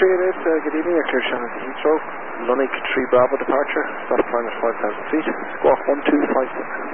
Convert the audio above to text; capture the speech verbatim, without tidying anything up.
three eight eight, uh, good evening, you're clear Shannon to Heathrow. Lunik three Bravo departure, stop time at five thousand feet, squawk one two five six.